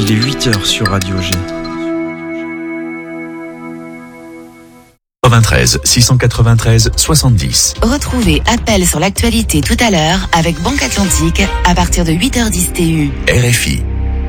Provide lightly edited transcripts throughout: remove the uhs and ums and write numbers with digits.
Il est 8h sur Radio G. 93 693 70. Retrouvez Appel sur l'actualité tout à l'heure avec Banque Atlantique à partir de 8h10 TU. RFI.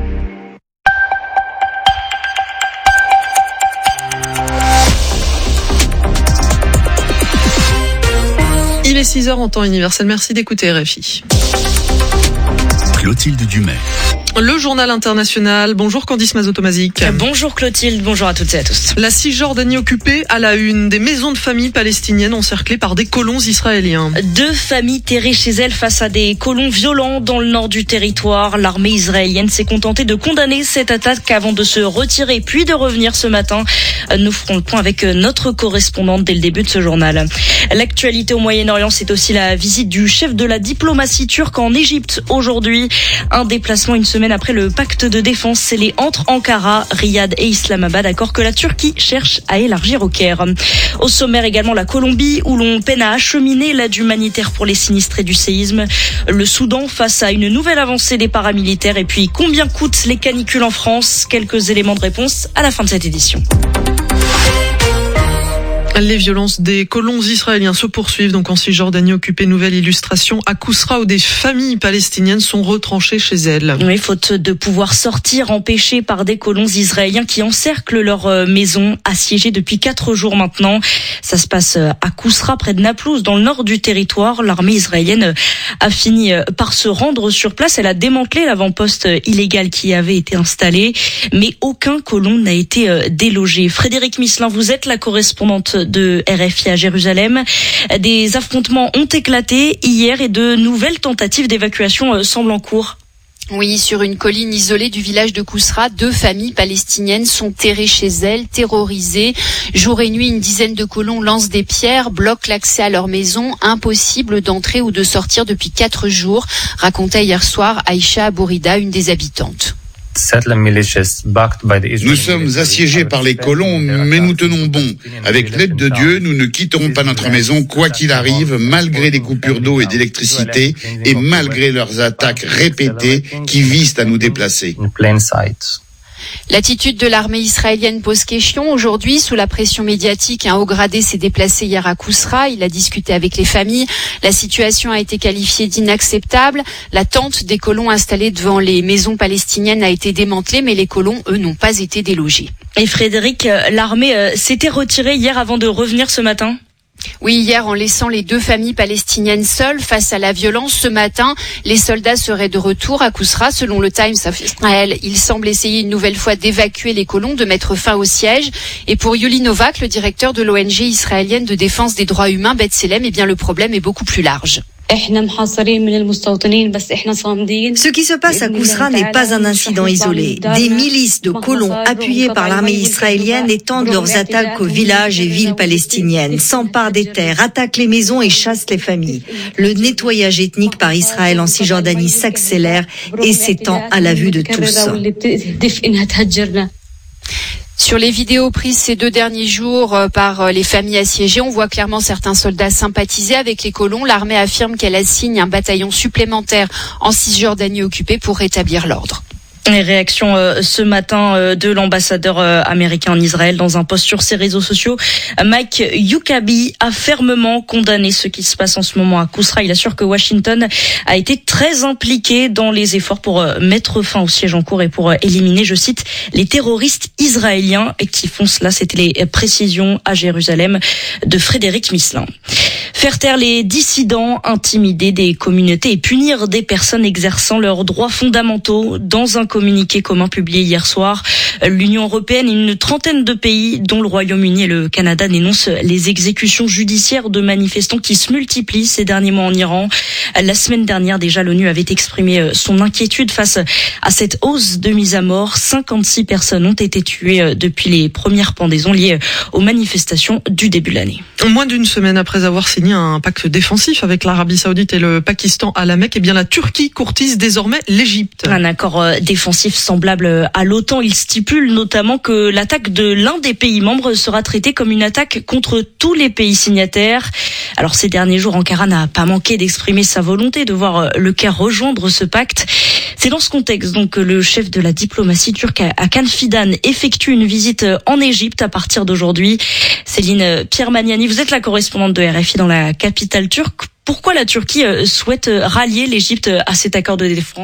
Il est 6h en temps universel. Merci d'écouter RFI. Clotilde Dumais. Le journal international. Bonjour Candice Mazotomazik. Bonjour Clotilde, bonjour à toutes et à tous. La Cisjordanie occupée à la une. Des maisons de famille palestiniennes encerclées par des colons israéliens. 2 familles terrées chez elles face à des colons violents dans le nord du territoire. L'armée israélienne s'est contentée de condamner cette attaque avant de se retirer puis de revenir ce matin. Nous ferons le point avec notre correspondante dès le début de ce journal. L'actualité au Moyen-Orient, c'est aussi la visite du chef de la diplomatie turque en Égypte aujourd'hui. Un déplacement une semaine après le pacte de défense scellé entre Ankara, Riyad et Islamabad, accord que la Turquie cherche à élargir au Caire. Au sommaire également la Colombie, où l'on peine à acheminer l'aide humanitaire pour les sinistrés du séisme. Le Soudan face à une nouvelle avancée des paramilitaires. Et puis combien coûtent les canicules en France? Quelques éléments de réponse à la fin de cette édition. Les violences des colons israéliens se poursuivent donc en Cisjordanie occupée. Nouvelle illustration à Kousra où des familles palestiniennes sont retranchées chez elles. Oui, faute de pouvoir sortir, empêchées par des colons israéliens qui encerclent leur maison, assiégée depuis 4 jours maintenant. Ça se passe à Kousra, près de Naplouse, dans le nord du territoire. L'armée israélienne a fini par se rendre sur place. Elle a démantelé l'avant-poste illégal qui avait été installé, mais aucun colon n'a été délogé. Frédéric Misselin, vous êtes la correspondante de RFI à Jérusalem. Des affrontements ont éclaté hier et de nouvelles tentatives d'évacuation semblent en cours. Oui, sur une colline isolée du village de Kousra, 2 familles palestiniennes sont terrées chez elles, terrorisées. Jour et nuit, une dizaine de colons lancent des pierres, bloquent l'accès à leur maison. Impossible d'entrer ou de sortir depuis 4 jours, racontait hier soir Aïcha Abourida, une des habitantes. Nous sommes assiégés par les colons, mais nous tenons bon. Avec l'aide de Dieu, nous ne quitterons pas notre maison, quoi qu'il arrive, malgré les coupures d'eau et d'électricité, et malgré leurs attaques répétées qui visent à nous déplacer. L'attitude de l'armée israélienne pose question. Aujourd'hui, sous la pression médiatique, un haut gradé s'est déplacé hier à Kousra. Il a discuté avec les familles. La situation a été qualifiée d'inacceptable. La tente des colons installés devant les maisons palestiniennes a été démantelée, mais les colons, eux, n'ont pas été délogés. Et Frédéric, l'armée s'était retirée hier avant de revenir ce matin ? Oui, hier, en laissant les 2 familles palestiniennes seules face à la violence, ce matin, les soldats seraient de retour à Kousra. Selon le Times of Israel, ils semblent essayer une nouvelle fois d'évacuer les colons, de mettre fin au siège. Et pour Yuli Novak, le directeur de l'ONG israélienne de défense des droits humains, B'Tselem, eh bien, le problème est beaucoup plus large. Ce qui se passe à Kousra n'est pas un incident isolé. Des milices de colons appuyés par l'armée israélienne étendent leurs attaques aux villages et villes palestiniennes, s'emparent des terres, attaquent les maisons et chassent les familles. Le nettoyage ethnique par Israël en Cisjordanie s'accélère et s'étend à la vue de tous. Sur les vidéos prises ces 2 derniers jours par les familles assiégées, on voit clairement certains soldats sympathiser avec les colons. L'armée affirme qu'elle assigne un bataillon supplémentaire en Cisjordanie occupée pour rétablir l'ordre. Les réactions ce matin de l'ambassadeur américain en Israël dans un post sur ses réseaux sociaux. Mike Huckabee a fermement condamné ce qui se passe en ce moment à Kousra. Il assure que Washington a été très impliqué dans les efforts pour mettre fin au siège en cours et pour éliminer, je cite, les terroristes israéliens qui font cela. C'était les précisions à Jérusalem de Frédéric Misselin. Faire taire les dissidents, intimider des communautés et punir des personnes exerçant leurs droits fondamentaux. Dans un communiqué commun publié hier soir, l'Union européenne et une trentaine de pays, dont le Royaume-Uni et le Canada, dénoncent les exécutions judiciaires de manifestants qui se multiplient ces derniers mois en Iran. La semaine dernière, déjà, l'ONU avait exprimé son inquiétude face à cette hausse de mise à mort. 56 personnes ont été tuées depuis les premières pendaisons liées aux manifestations du début de l'année. Moins d'une semaine après avoir signé un pacte défensif avec l'Arabie Saoudite et le Pakistan à la Mecque, eh bien la Turquie courtise désormais l'Égypte. Un accord défensif semblable à l'OTAN. Il stipule stipule notamment que l'attaque de l'un des pays membres sera traitée comme une attaque contre tous les pays signataires. Alors ces derniers jours, Ankara n'a pas manqué d'exprimer sa volonté de voir le Caire rejoindre ce pacte. C'est dans ce contexte donc que le chef de la diplomatie turque Hakan Fidan effectue une visite en Égypte à partir d'aujourd'hui. Céline Pierre-Magnani, vous êtes la correspondante de RFI dans la capitale turque. Pourquoi la Turquie souhaite rallier l'Égypte à cet accord de défense ?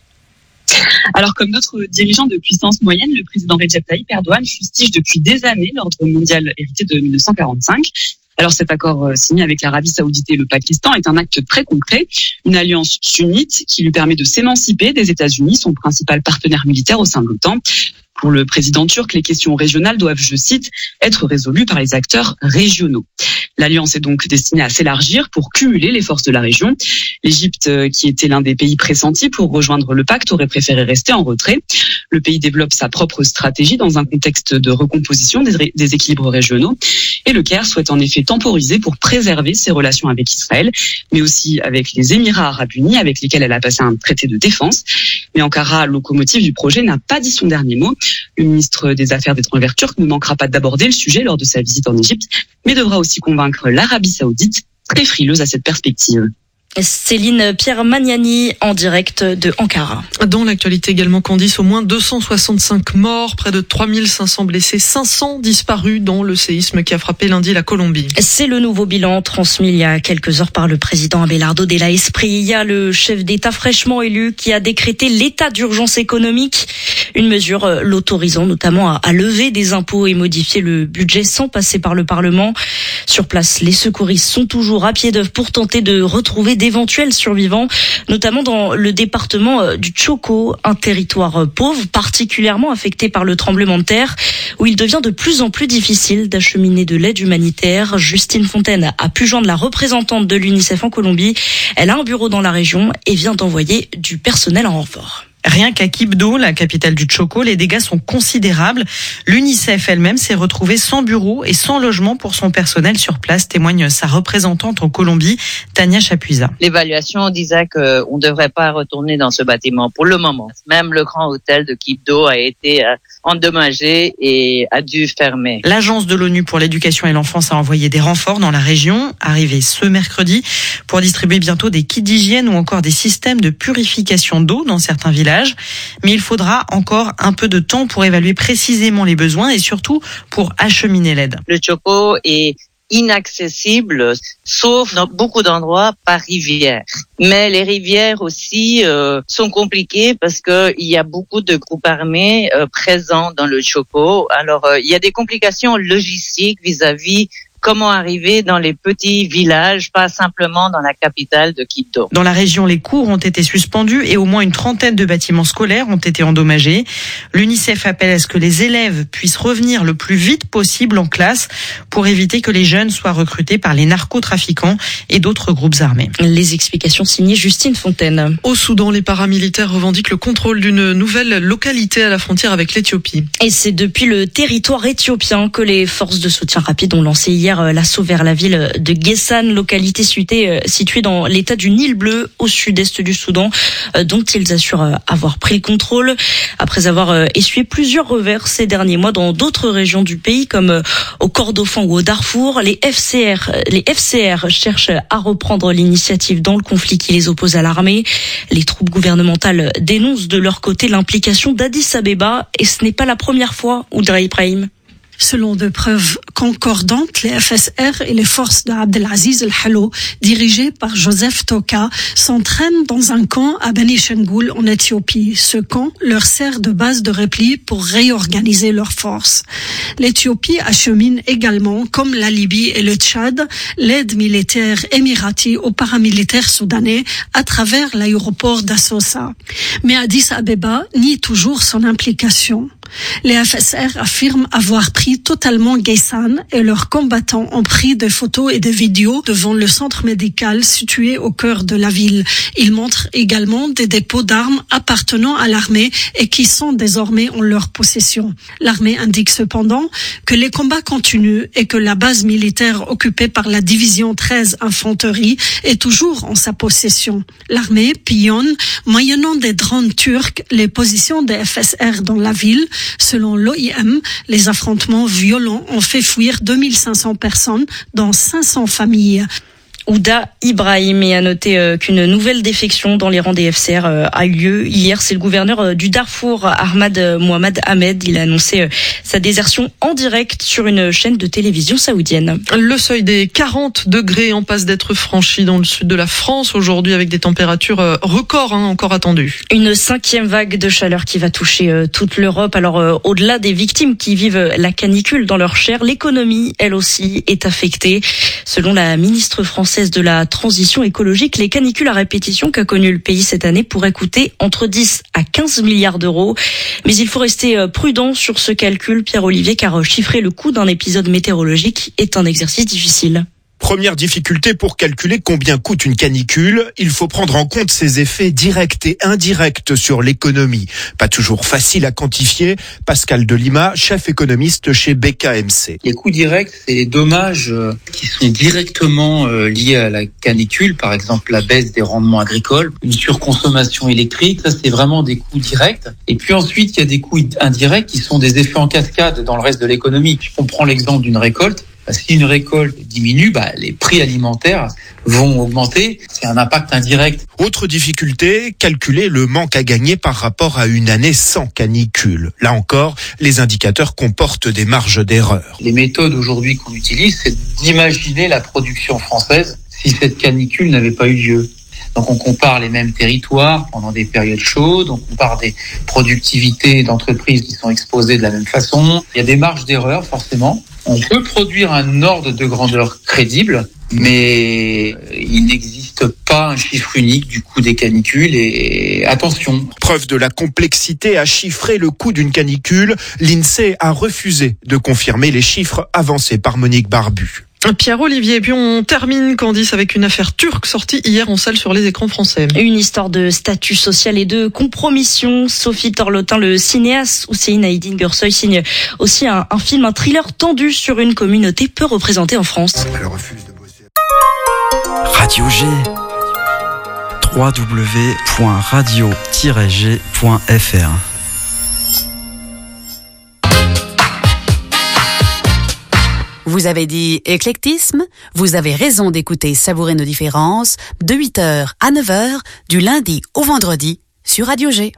Alors, comme d'autres dirigeants de puissance moyenne, le président Recep Tayyip Erdogan fustige depuis des années l'ordre mondial hérité de 1945. Alors, cet accord signé avec l'Arabie Saoudite et le Pakistan est un acte très concret, une alliance sunnite qui lui permet de s'émanciper des États-Unis, son principal partenaire militaire au sein de l'OTAN. Pour le président turc, les questions régionales doivent, je cite, être résolues par les acteurs régionaux. L'alliance est donc destinée à s'élargir pour cumuler les forces de la région. L'Égypte, qui était l'un des pays pressentis pour rejoindre le pacte, aurait préféré rester en retrait. Le pays développe sa propre stratégie dans un contexte de recomposition des équilibres régionaux. Et le Caire souhaite en effet temporiser pour préserver ses relations avec Israël, mais aussi avec les Émirats arabes unis, avec lesquels elle a passé un traité de défense. Mais Ankara, locomotive du projet, n'a pas dit son dernier mot. Le ministre des Affaires étrangères turc ne manquera pas d'aborder le sujet lors de sa visite en Égypte, mais devra aussi convaincre l'Arabie Saoudite, très frileuse à cette perspective. Céline Pierre-Magnani en direct de Ankara. Dans l'actualité également, Candice, au moins 265 morts, près de 3500 blessés, 500 disparus dans le séisme qui a frappé lundi la Colombie. C'est le nouveau bilan transmis il y a quelques heures par le président Abelardo de la Espriella, le chef d'État fraîchement élu qui a décrété l'état d'urgence économique, une mesure l'autorisant notamment à lever des impôts et modifier le budget sans passer par le Parlement. Sur place, les secouristes sont toujours à pied d'œuvre pour tenter de retrouver d'éventuels survivants, notamment dans le département du Chocó, un territoire pauvre, particulièrement affecté par le tremblement de terre, où il devient de plus en plus difficile d'acheminer de l'aide humanitaire. Justine Fontaine a pu joindre la représentante de l'UNICEF en Colombie. Elle a un bureau dans la région et vient d'envoyer du personnel en renfort. Rien qu'à Quibdó, la capitale du Chocó, les dégâts sont considérables. L'UNICEF elle-même s'est retrouvée sans bureau et sans logement pour son personnel sur place, témoigne sa représentante en Colombie, Tania Chapuisa. L'évaluation disait qu'on ne devrait pas retourner dans ce bâtiment pour le moment. Même le grand hôtel de Quibdó a été endommagé et a dû fermer. L'agence de l'ONU pour l'éducation et l'enfance a envoyé des renforts dans la région, arrivés ce mercredi, pour distribuer bientôt des kits d'hygiène ou encore des systèmes de purification d'eau dans certains villages. Mais il faudra encore un peu de temps pour évaluer précisément les besoins et surtout pour acheminer l'aide. Le Chocó est inaccessible, sauf dans beaucoup d'endroits par rivière. Mais les rivières aussi sont compliquées parce que il y a beaucoup de groupes armés présents dans le Chocó. Alors il y a des complications logistiques vis-à-vis comment arriver dans les petits villages, pas simplement dans la capitale de Quibdó. Dans la région, les cours ont été suspendus et au moins une trentaine de bâtiments scolaires ont été endommagés. L'UNICEF appelle à ce que les élèves puissent revenir le plus vite possible en classe pour éviter que les jeunes soient recrutés par les narcotrafiquants et d'autres groupes armés. Les explications signées Justine Fontaine. Au Soudan, les paramilitaires revendiquent le contrôle d'une nouvelle localité à la frontière avec l'Éthiopie. Et c'est depuis le territoire éthiopien que les forces de soutien rapide ont lancé hier l'assaut vers la ville de Guessan, localité située dans l'état du Nil bleu au sud-est du Soudan, dont ils assurent avoir pris le contrôle après avoir essuyé plusieurs revers ces derniers mois dans d'autres régions du pays comme au Kordofan ou au Darfour. Les FCR cherchent à reprendre l'initiative dans le conflit qui les oppose à l'armée. Les troupes gouvernementales dénoncent de leur côté l'implication d'Addis Abeba et ce n'est pas la première fois, Oudra Ibrahim. Selon des preuves concordantes, les FSR et les forces d'Abdelaziz El-Hallo, dirigées par Joseph Toka, s'entraînent dans un camp à Beni Shengoul en Éthiopie. Ce camp leur sert de base de repli pour réorganiser leurs forces. L'Éthiopie achemine également, comme la Libye et le Tchad, l'aide militaire émiratie aux paramilitaires soudanais à travers l'aéroport d'Assosa. Mais Addis Abeba nie toujours son implication. Les FSR affirment avoir pris totalement Guessan et leurs combattants ont pris des photos et des vidéos devant le centre médical situé au cœur de la ville. Ils montrent également des dépôts d'armes appartenant à l'armée et qui sont désormais en leur possession. L'armée indique cependant que les combats continuent et que la base militaire occupée par la division 13 infanterie est toujours en sa possession. L'armée pillonne, moyennant des drones turcs, les positions des FSR dans la ville, Selon l'OIM, les affrontements violents ont fait fuir 2500 personnes dans 500 familles. Ouda Ibrahim, et à noter qu'une nouvelle défection dans les rangs des FCR a eu lieu hier. C'est le gouverneur du Darfour, Ahmad Mohamed Ahmed. Il a annoncé sa désertion en direct sur une chaîne de télévision saoudienne. Le seuil des 40 degrés en passe d'être franchi dans le sud de la France aujourd'hui, avec des températures records encore attendues. Une 5e vague de chaleur qui va toucher toute l'Europe. Alors au-delà des victimes qui vivent la canicule dans leur chair, l'économie, elle aussi, est affectée. Selon la ministre française de la transition écologique, les canicules à répétition qu'a connu le pays cette année pourraient coûter entre 10 à 15 milliards d'euros. Mais il faut rester prudent sur ce calcul, Pierre-Olivier, car chiffrer le coût d'un épisode météorologique est un exercice difficile. Première difficulté pour calculer combien coûte une canicule, il faut prendre en compte ses effets directs et indirects sur l'économie. Pas toujours facile à quantifier. Pascal Delima, chef économiste chez BKMC. Les coûts directs, c'est les dommages qui sont directement liés à la canicule, par exemple la baisse des rendements agricoles, une surconsommation électrique, ça c'est vraiment des coûts directs. Et puis ensuite, il y a des coûts indirects qui sont des effets en cascade dans le reste de l'économie. On prend l'exemple d'une récolte. Si une récolte diminue, les prix alimentaires vont augmenter. C'est un impact indirect. Autre difficulté, calculer le manque à gagner par rapport à une année sans canicule. Là encore, les indicateurs comportent des marges d'erreur. Les méthodes aujourd'hui qu'on utilise, c'est d'imaginer la production française si cette canicule n'avait pas eu lieu. Donc on compare les mêmes territoires pendant des périodes chaudes, on compare des productivités d'entreprises qui sont exposées de la même façon. Il y a des marges d'erreur forcément. On peut produire un ordre de grandeur crédible, mais il n'existe pas un chiffre unique du coût des canicules et attention. Preuve de la complexité à chiffrer le coût d'une canicule, l'INSEE a refusé de confirmer les chiffres avancés par Monique Barbu. Pierre-Olivier, et puis on termine, Candice, avec une affaire turque sortie hier en salle sur les écrans français. Une histoire de statut social et de compromission. Sophie Torlotin, le cinéaste Hussein Aydin Gürsoy, signe aussi un film, un thriller tendu sur une communauté peu représentée en France. Elle refuse de bosser. Radio G. www.radio-g.fr. Vous avez dit éclectisme? Vous avez raison d'écouter Savourer nos différences de 8h à 9h du lundi au vendredi sur Radio G.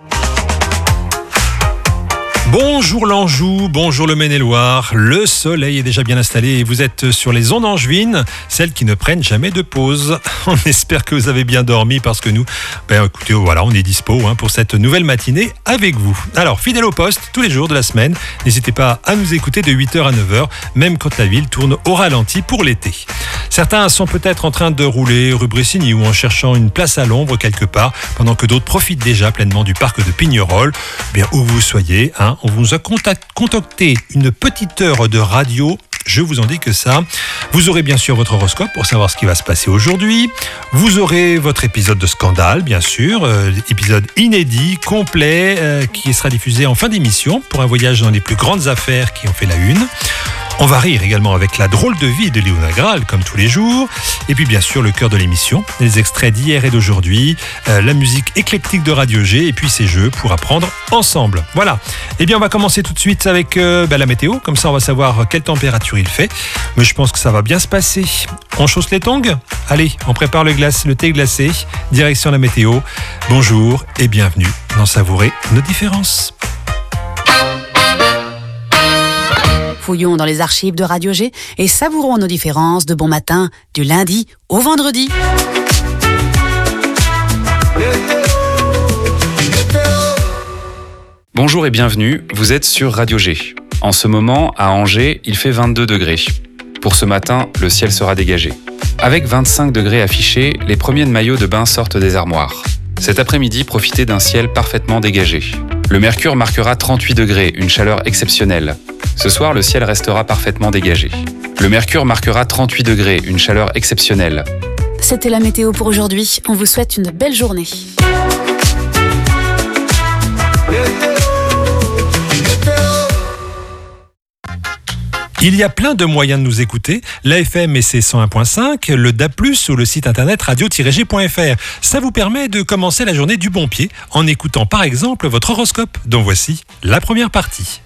Bonjour l'Anjou, bonjour le Maine-et-Loire, le soleil est déjà bien installé et vous êtes sur les ondes angevines, celles qui ne prennent jamais de pause. On espère que vous avez bien dormi parce que nous, écoutez, voilà, on est dispo pour cette nouvelle matinée avec vous. Alors, fidèle au poste, tous les jours de la semaine, n'hésitez pas à nous écouter de 8h à 9h, même quand la ville tourne au ralenti pour l'été. Certains sont peut-être en train de rouler rue Bressigny ou en cherchant une place à l'ombre quelque part, pendant que d'autres profitent déjà pleinement du parc de Pignerol. Où vous soyez, on vous a concocté une petite heure de radio. Je vous en dis que ça. Vous aurez bien sûr votre horoscope pour savoir ce qui va se passer aujourd'hui. Vous aurez votre épisode de Scandale, bien sûr. Épisode inédit, complet, qui sera diffusé en fin d'émission pour un voyage dans les plus grandes affaires qui ont fait la une. On va rire également avec la drôle de vie de Léona Graal, comme tous les jours. Et puis bien sûr, le cœur de l'émission, les extraits d'hier et d'aujourd'hui, la musique éclectique de Radio G et puis ces jeux pour apprendre ensemble. Voilà. Eh bien, on va commencer tout de suite avec la météo. Comme ça, on va savoir quelle température il fait. Mais je pense que ça va bien se passer. On chausse les tongs? Allez, on prépare le thé glacé. Direction la météo. Bonjour et bienvenue dans Savourer nos différences. Fouillons dans les archives de Radio G et savourons nos différences de bon matin du lundi au vendredi. Bonjour et bienvenue, vous êtes sur Radio G. En ce moment, à Angers, il fait 22 degrés. Pour ce matin, le ciel sera dégagé. Avec 25 degrés affichés, les premiers maillots de bain sortent des armoires. Cet après-midi, profitez d'un ciel parfaitement dégagé. Le mercure marquera 38 degrés, une chaleur exceptionnelle. Ce soir, le ciel restera parfaitement dégagé. Le mercure marquera 38 degrés, une chaleur exceptionnelle. C'était la météo pour aujourd'hui. On vous souhaite une belle journée. Il y a plein de moyens de nous écouter. L'AFM et c'est 101.5, le DAB+, ou le site internet radio-g.fr. Ça vous permet de commencer la journée du bon pied en écoutant par exemple votre horoscope, dont voici la première partie.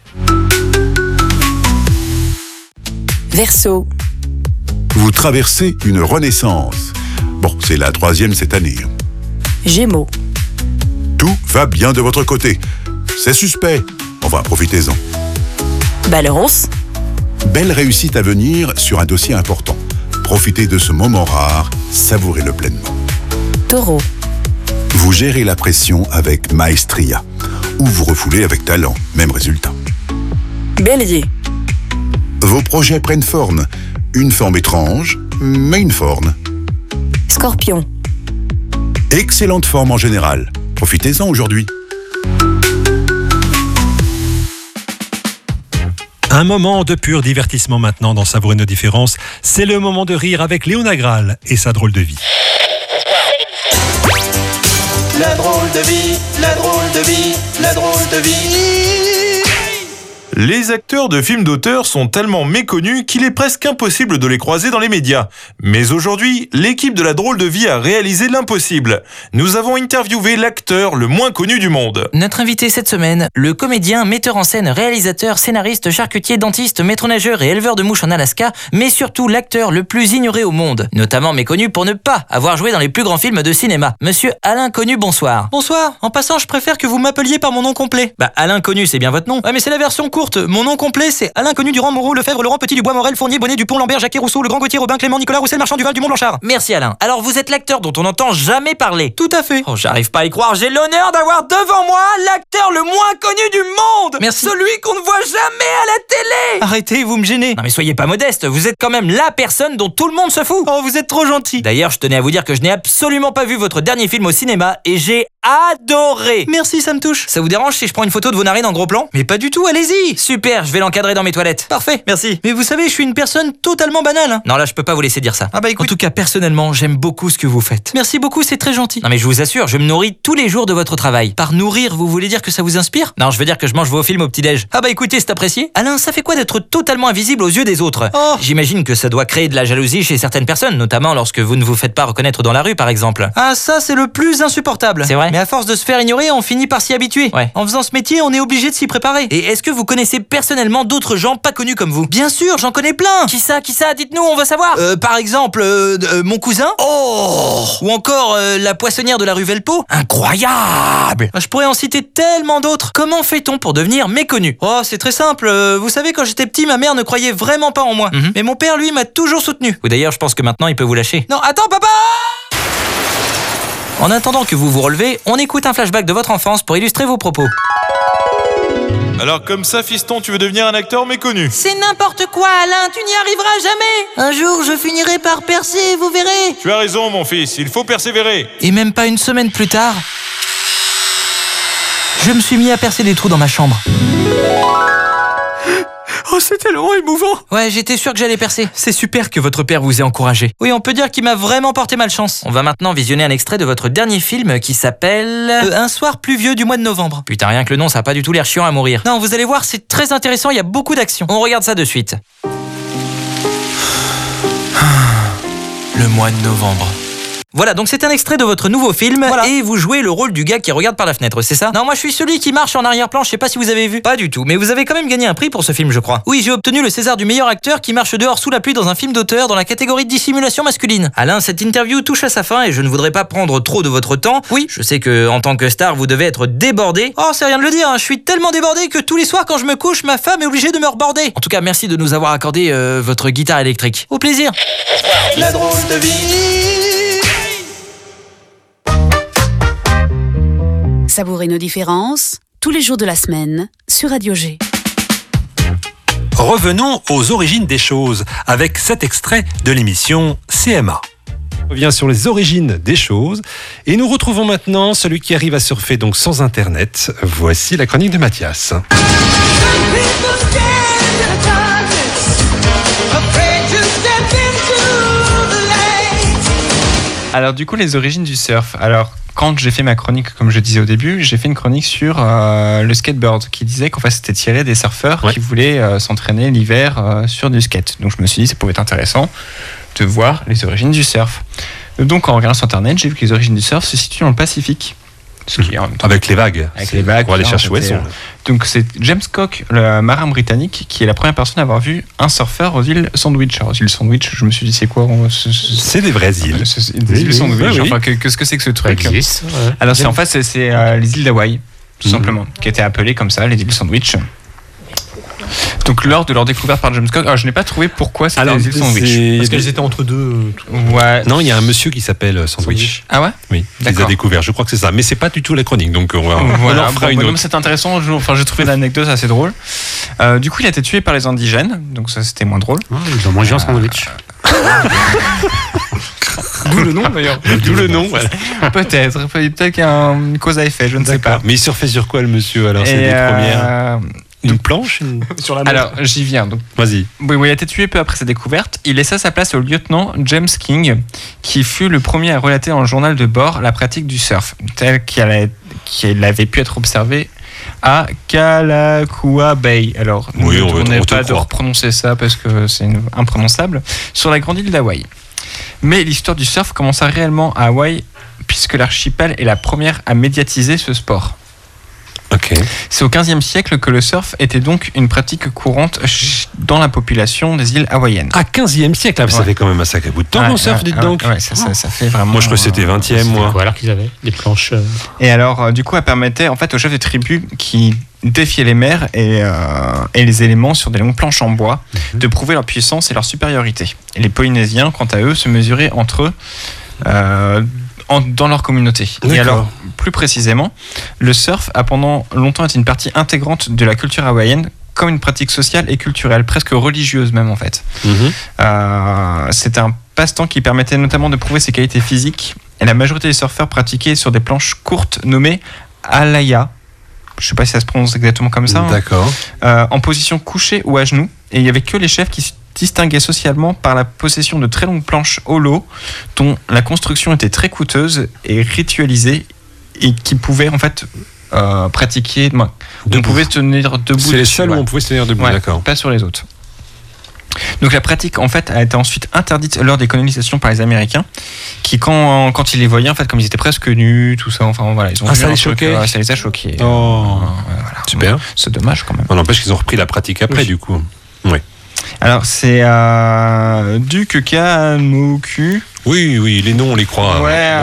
Verseau. Vous traversez une renaissance. Bon, c'est la 3e cette année. Gémeaux. Tout va bien de votre côté. C'est suspect. Enfin, profitez-en. Balance. Belle réussite à venir sur un dossier important. Profitez de ce moment rare, savourez-le pleinement. Taureau. Vous gérez la pression avec maestria. Ou vous refoulez avec talent, même résultat. Bélier. Vos projets prennent forme. Une forme étrange, mais une forme. Scorpion. Excellente forme en général. Profitez-en aujourd'hui. Un moment de pur divertissement maintenant dans Savourer nos différences. C'est le moment de rire avec Léona Graal et sa drôle de vie. La drôle de vie, la drôle de vie, la drôle de vie. Les acteurs de films d'auteur sont tellement méconnus qu'il est presque impossible de les croiser dans les médias. Mais aujourd'hui, l'équipe de La Drôle de Vie a réalisé l'impossible. Nous avons interviewé l'acteur le moins connu du monde. Notre invité cette semaine, le comédien, metteur en scène, réalisateur, scénariste, charcutier, dentiste, maître-nageur et éleveur de mouches en Alaska, mais surtout l'acteur le plus ignoré au monde, notamment méconnu pour ne pas avoir joué dans les plus grands films de cinéma. Monsieur Alain Connu, bonsoir. Bonsoir. En passant, je préfère que vous m'appeliez par mon nom complet. Bah, Alain Connu, c'est bien votre nom. Ouais, mais c'est la version courte. Mon nom complet, c'est Alain Connu, Durand, Moreau, Lefebvre, Laurent, Petit, Dubois, Morel, Fournier, Bonnet, Dupont, Lambert, Jacquet, Rousseau, Le Grand, Gauthier, Robin, Clément, Nicolas, Roussel, Marchand, Duval, Dumont, Blanchard. Merci Alain. Alors vous êtes l'acteur dont on n'entend jamais parler. Tout à fait. Oh, j'arrive pas à y croire. J'ai l'honneur d'avoir devant moi l'acteur le moins connu du monde. Merci. Celui qu'on ne voit jamais à la télé. Arrêtez, vous me gênez. Non mais soyez pas modeste. Vous êtes quand même la personne dont tout le monde se fout. Oh, vous êtes trop gentil. D'ailleurs, je tenais à vous dire que je n'ai absolument pas vu votre dernier film au cinéma et j'ai adoré. Merci, ça me touche. Ça vous dérange si je prends une photo de vos narines en gros plan? Mais pas du tout, allez-y. Super, je vais l'encadrer dans mes toilettes. Parfait, merci. Mais vous savez, je suis une personne totalement banale. Hein. Non, là, je peux pas vous laisser dire ça. Ah bah écoute. En tout cas, personnellement, j'aime beaucoup ce que vous faites. Merci beaucoup, c'est très gentil. Non mais je vous assure, je me nourris tous les jours de votre travail. Par nourrir, vous voulez dire que ça vous inspire? Non, je veux dire que je mange vos films au petit-déj. Ah bah écoutez, c'est apprécié. Alain, ça fait quoi d'être totalement invisible aux yeux des autres? Oh. J'imagine que ça doit créer de la jalousie chez certaines personnes, notamment lorsque vous ne vous faites pas reconnaître dans la rue, par exemple. Ah ça, c'est le plus insupportable. C'est vrai? Mais à force de se faire ignorer, on finit par s'y habituer. Ouais. En faisant ce métier, on est obligé de s'y préparer. Et est-ce que vous connaissez personnellement d'autres gens pas connus comme vous? Bien sûr, j'en connais plein. Qui ça? Dites-nous, on veut savoir. Par exemple, mon cousin. Oh. Ou encore la poissonnière de la rue Velpeau. Incroyable. Je pourrais en citer tellement d'autres. Comment fait-on pour devenir méconnu? Oh, c'est très simple. Vous savez, quand j'étais petit, ma mère ne croyait vraiment pas en moi. Mais mon père, lui, m'a toujours soutenu. Ou d'ailleurs, je pense que maintenant, il peut vous lâcher. Non, attends, papa! En attendant que vous vous relevez, on écoute un flashback de votre enfance pour illustrer vos propos. Alors comme ça, fiston, tu veux devenir un acteur méconnu? C'est n'importe quoi, Alain, tu n'y arriveras jamais. Un jour, je finirai par percer, vous verrez. Tu as raison, mon fils, il faut persévérer. Et même pas une semaine plus tard, je me suis mis à percer des trous dans ma chambre. Oh, c'est tellement émouvant. Ouais, j'étais sûr que j'allais percer. C'est super que votre père vous ait encouragé. Oui, on peut dire qu'il m'a vraiment porté malchance. On va maintenant visionner un extrait de votre dernier film qui s'appelle... Un soir pluvieux du mois de novembre. Putain, rien que le nom, ça a pas du tout l'air chiant à mourir. Non, vous allez voir, c'est très intéressant, il y a beaucoup d'action. On regarde ça de suite. Le mois de novembre. Voilà, donc c'est un extrait de votre nouveau film, et vous jouez le rôle du gars qui regarde par la fenêtre, c'est ça? Non, moi je suis celui qui marche en arrière-plan, je sais pas si vous avez vu. Pas du tout, mais vous avez quand même gagné un prix pour ce film, je crois. Oui, j'ai obtenu le César du meilleur acteur qui marche dehors sous la pluie dans un film d'auteur dans la catégorie de dissimulation masculine. Alain, cette interview touche à sa fin et je ne voudrais pas prendre trop de votre temps. Oui. Je sais que en tant que star, vous devez être débordé. Oh, c'est rien de le dire, hein. Je suis tellement débordé que tous les soirs quand je me couche, ma femme est obligée de me reborder. En tout cas, merci de nous avoir accordé votre guitare électrique. Au plaisir. La drôle de vie. Savourez nos différences tous les jours de la semaine sur Radio G. Revenons aux origines des choses avec cet extrait de l'émission CMA. On revient sur les origines des choses et nous retrouvons maintenant celui qui arrive à surfer donc sans internet. Voici la chronique de Mathias. Alors du coup, les origines du surf. Alors quand j'ai fait ma chronique, comme je disais au début, j'ai fait une chronique sur le skateboard qui disait qu'en fait c'était tiré des surfeurs qui voulaient s'entraîner l'hiver sur du skate. Donc je me suis dit ça pouvait être intéressant de voir les origines du surf. Donc en regardant sur internet, j'ai vu que les origines du surf se situent dans le Pacifique. Avec les vagues. Avec les vagues. Pour aller chercher où elles sont. Donc c'est James Cook, le marin britannique, qui est la première personne à avoir vu un surfeur aux îles Sandwich. Alors, aux îles Sandwich, je me suis dit, c'est quoi C'est des vraies îles. Des îles Sandwich. Enfin, qu'est-ce que c'est que ce truc? Alors, c'est les îles d'Hawaï, tout simplement, qui étaient appelées comme ça, les îles Sandwich. Donc lors de leur découverte par James Cook, je n'ai pas trouvé pourquoi c'était les îles Sandwich. Parce qu'elles étaient entre deux. Ouais. Non, il y a un monsieur qui s'appelle Sandwich. Ah ouais? Oui, il les a découverts. Je crois que c'est ça. Mais c'est pas du tout la chronique, donc on en fera une autre. C'est intéressant. J'ai trouvé l'anecdote assez drôle. Du coup, il a été tué par les indigènes, donc ça c'était moins drôle. Ils ont mangé un sandwich. D'où le nom d'ailleurs. D'où le nom. Voilà. Peut-être qu'il y a une cause à effet, je ne sais pas. Mais il surfait sur quoi le monsieur alors? C'est les premières. Une planche sur la mer. Alors j'y viens. Donc, vas-y. Oui, il a été tué peu après sa découverte. Il laissa sa place au lieutenant James King, qui fut le premier à relater dans le journal de bord la pratique du surf, telle qu'elle avait pu être observée à Kalakua Bay. Alors, oui, on n'est pas de reprononcer ça parce que c'est imprononçable, sur la grande île d'Hawaï. Mais l'histoire du surf commença réellement à Hawaï, puisque l'archipel est la première à médiatiser ce sport. Okay. C'est au XVe siècle que le surf était donc une pratique courante dans la population des îles hawaïennes. À XVe siècle, ça fait quand même un sacré bout de temps qu'on surfe, dites donc. Ouais, ça fait vraiment. Moi, je crois que c'était 20e, moi. Quoi, alors qu'ils avaient des planches. Et alors, du coup, elle permettait en fait aux chefs de tribus qui défiaient les mers et les éléments sur des longues planches en bois de prouver leur puissance et leur supériorité. Et les Polynésiens, quant à eux, se mesuraient entre eux. Dans leur communauté. D'accord. Et alors, plus précisément, le surf a pendant longtemps été une partie intégrante de la culture hawaïenne, comme une pratique sociale et culturelle, presque religieuse même en fait. C'était un passe-temps qui permettait notamment de prouver ses qualités physiques, et la majorité des surfeurs pratiquaient sur des planches courtes nommées alaya. Je ne sais pas si ça se prononce exactement comme ça. D'accord. En position couchée ou à genoux, et il n'y avait que les chefs qui se distinguaient socialement par la possession de très longues planches holo dont la construction était très coûteuse et ritualisée et qui pouvaient en fait pratiquer. On pouvait se tenir debout. C'est les seuls où on pouvait se tenir debout, d'accord. Pas sur les autres. Donc la pratique en fait a été ensuite interdite lors des colonisations par les Américains, qui quand ils les voyaient en fait comme ils étaient presque nus, tout ça, enfin voilà, ils ont ça les choquait. Ça les a choqués. Voilà. Super. Donc, c'est dommage quand même. On n'empêche qu'ils ont repris la pratique après du coup. Oui. Alors c'est Duc Kanoku. Oui, les noms on les croit.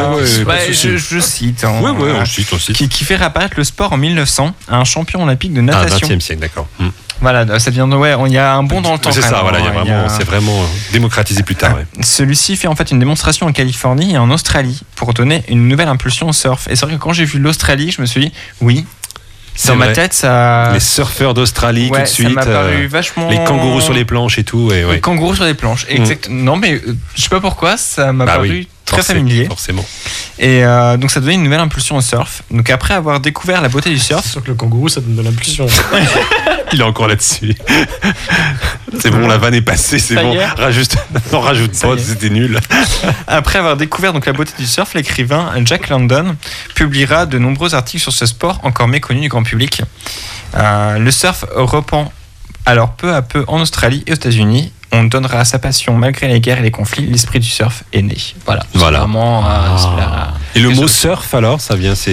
Je cite. On cite. Qui fait réapparaître le sport en 1900 à un champion olympique de natation. 20e siècle, d'accord. Voilà, ça vient de. Il y a un bond dans le temps. C'est ça, voilà, c'est vraiment démocratisé plus tard. Ouais. Celui-ci fait en fait une démonstration en Californie et en Australie pour donner une nouvelle impulsion au surf. Et c'est vrai que quand j'ai vu l'Australie, je me suis dit, oui. Dans ma tête, ça. Les surfeurs d'Australie, tout de suite. Ça m'a paru vachement. Les kangourous sur les planches et tout. Les kangourous sur les planches, exact. Non, mais je sais pas pourquoi, ça m'a paru très familier. Forcément. Et donc ça donnait une nouvelle impulsion au surf. Donc après avoir découvert la beauté du surf. C'est sûr que le kangourou, ça donne de l'impulsion. Il est encore là-dessus. C'est bon, la vanne est passée, c'est bon. N'en rajoute pas, c'était nul. Après avoir découvert donc la beauté du surf, l'écrivain Jack London publiera de nombreux articles sur ce sport encore méconnu du grand public. Le surf reprend alors peu à peu en Australie et aux États-Unis. On donnera à sa passion malgré les guerres et les conflits. L'esprit du surf est né. Voilà. Et le mot surf alors, ça vient, c'est